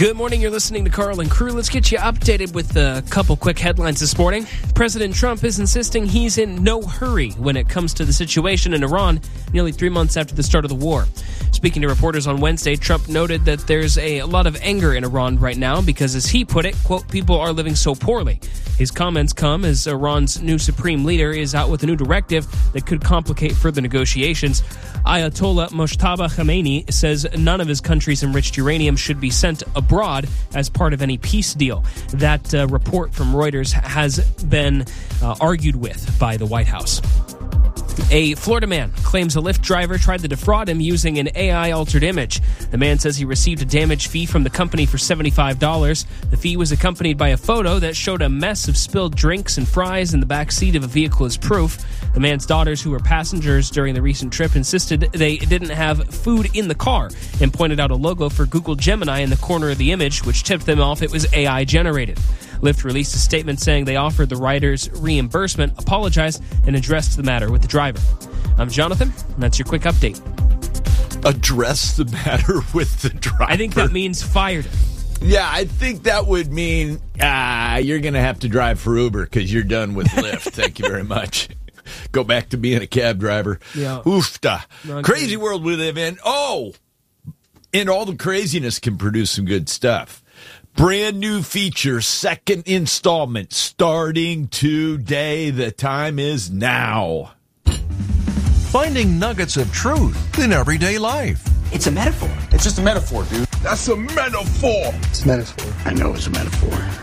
Good morning. You're listening to Carl and Crew. Let's get you updated with a couple quick headlines this morning. President Trump is insisting he's in no hurry when it comes to the situation in Iran, nearly 3 months after the start of the war. Speaking to reporters on Wednesday, Trump noted that there's a lot of anger in Iran right now because, as he put it, quote, people are living so poorly. His comments come as Iran's new supreme leader is out with a new directive that could complicate further negotiations. Ayatollah Mojtaba Khamenei says none of his country's enriched uranium should be sent abroad as part of any peace deal. That report from Reuters has been argued with by the White House. A Florida man claims a Lyft driver tried to defraud him using an AI-altered image. The man says he received a damage fee from the company for $75. The fee was accompanied by a photo that showed a mess of spilled drinks and fries in the back seat of a vehicle as proof. The man's daughters, who were passengers during the recent trip, insisted they didn't have food in the car and pointed out a logo for Google Gemini in the corner of the image, which tipped them off it was AI-generated. Lyft released a statement saying they offered the riders reimbursement, apologized, and addressed the matter with the driver. I'm Jonathan, and that's your quick update. Address the matter with the driver? I think that means fired him. Yeah, I think that would mean you're going to have to drive for Uber because you're done with Lyft. Thank you very much. Go back to being a cab driver. Yeah. Oofta. Not Crazy good. world we live in. Oh, and all the craziness can produce some good stuff. Brand new feature, second installment, starting today. The time is now. Finding nuggets of truth in everyday life. It's a metaphor. It's just a metaphor, dude. That's a metaphor. It's a metaphor. I know it's a metaphor.